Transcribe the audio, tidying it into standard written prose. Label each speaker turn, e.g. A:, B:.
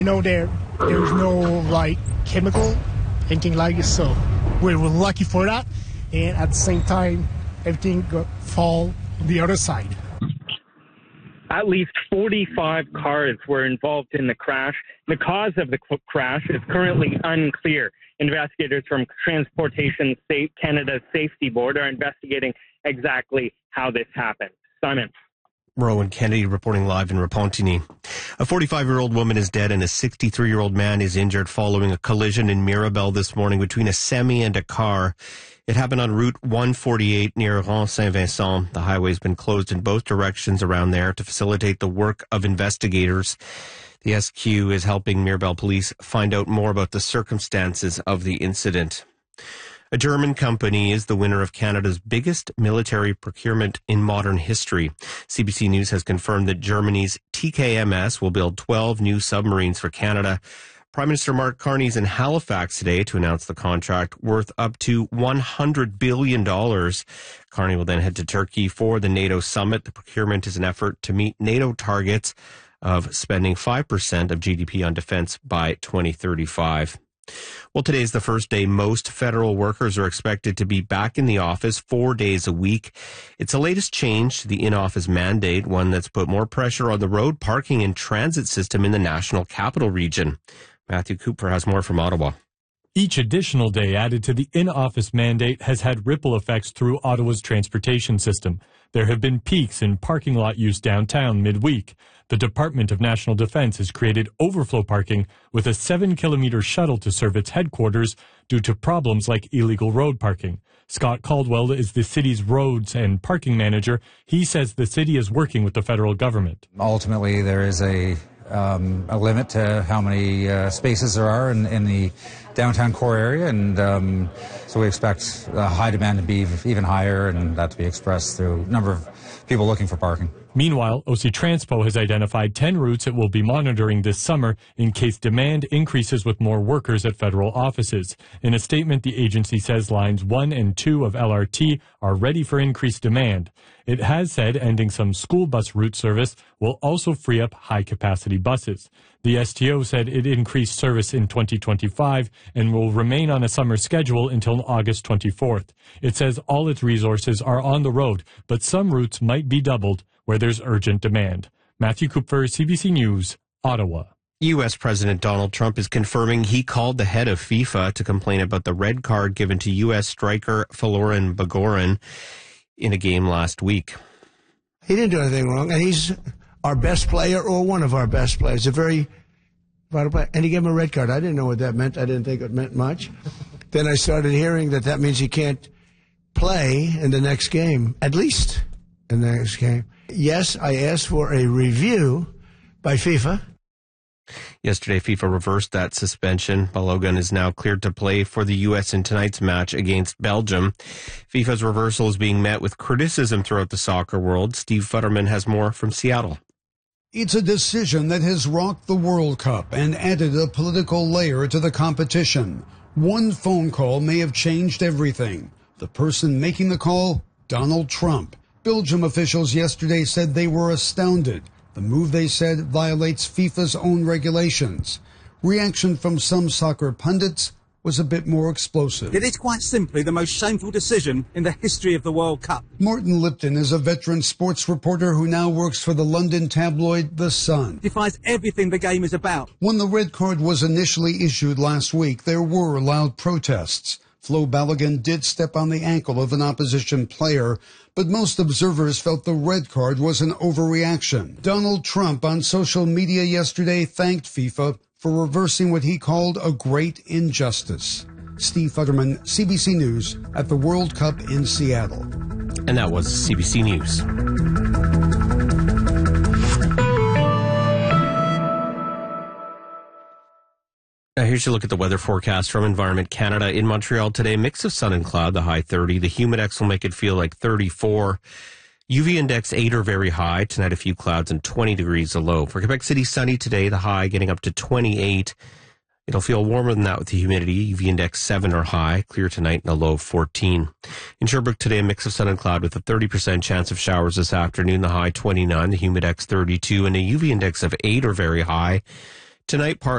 A: There's no chemical, anything like it. So we were lucky for that. And at the same time, everything got fall on the other side.
B: At least 45 cars were involved in the crash. The cause of the crash is currently unclear. Investigators from Transportation Canada's Safety Board are investigating exactly how this happened. Simon.
C: Rowan Kennedy reporting live in Repentigny. A 45-year-old woman is dead and a 63-year-old man is injured following a collision in Mirabel this morning between a semi and a car. It happened on Route 148 near Rond Saint-Vincent. The highway's been closed in both directions around there to facilitate the work of investigators. The SQ is helping Mirabel police find out more about the circumstances of the incident. A German company is the winner of Canada's biggest military procurement in modern history. CBC News has confirmed that Germany's TKMS will build 12 new submarines for Canada. Prime Minister Mark Carney is in Halifax today to announce the contract worth up to $100 billion. Carney will then head to Turkey for the NATO summit. The procurement is an effort to meet NATO targets of spending 5% of GDP on defense by 2035. Well, today is the first day most federal workers are expected to be back in the office 4 days a week. It's the latest change to the in-office mandate, one that's put more pressure on the road parking and transit system in the National Capital Region. Matthew Cooper has more from Ottawa.
D: Each additional day added to the in-office mandate has had ripple effects through Ottawa's transportation system. There have been peaks in parking lot use downtown midweek. The Department of National Defence has created overflow parking with a 7-kilometer shuttle to serve its headquarters due to problems like illegal road parking. Scott Caldwell is the city's roads and parking manager. He says the city is working with the federal government.
E: Ultimately, there is a limit to how many spaces there are in the downtown core area, and so we expect high demand to be even higher, and that to be expressed through a number of people looking for parking.
D: Meanwhile, OC Transpo has identified 10 routes it will be monitoring this summer in case demand increases with more workers at federal offices. In a statement, the agency says lines 1 and 2 of LRT are ready for increased demand. It has said ending some school bus route service will also free up high-capacity buses. The STO said it increased service in 2025 and will remain on a summer schedule until August 24th. It says all its resources are on the road, but some routes might be doubled where there's urgent demand. Matthew Cooper, CBC News, Ottawa.
C: U.S. President Donald Trump is confirming he called the head of FIFA to complain about the red card given to U.S. striker Folarin Balogun in a game last week.
A: He didn't do anything wrong, and he's our best player or one of our best players. A very vital player. And he gave him a red card. I didn't know what that meant. I didn't think it meant much. Then I started hearing that means he can't play in the next game, at least in the next game. Yes, I asked for a review by FIFA.
C: Yesterday, FIFA reversed that suspension. Balogun is now cleared to play for the U.S. in tonight's match against Belgium. FIFA's reversal is being met with criticism throughout the soccer world. Steve Futterman has more from Seattle.
F: It's a decision that has rocked the World Cup and added a political layer to the competition. One phone call may have changed everything. The person making the call, Donald Trump. Belgium officials yesterday said they were astounded. The move, they said, violates FIFA's own regulations. Reaction from some soccer pundits was a bit more explosive.
G: It is quite simply the most shameful decision in the history of the World Cup.
F: Martin Lipton is a veteran sports reporter who now works for the London tabloid The Sun.
G: Defies everything the game is about.
F: When the red card was initially issued last week, there were loud protests. Flo Balogun did step on the ankle of an opposition player, but most observers felt the red card was an overreaction. Donald Trump on social media yesterday thanked FIFA for reversing what he called a great injustice. Steve Futterman, CBC News, at the World Cup in Seattle.
C: And that was CBC News. Now here's your look at the weather forecast from Environment Canada. In Montreal today, mix of sun and cloud, the high 30. The humidex will make it feel like 34. UV index 8 or very high. Tonight, a few clouds and 20 degrees a low. For Quebec City, sunny today, the high getting up to 28. It'll feel warmer than that with the humidity. UV index 7 or high. Clear tonight and a low of 14. In Sherbrooke today, a mix of sun and cloud with a 30% chance of showers this afternoon. The high 29, the humidex 32, and a UV index of 8 or very high. Tonight,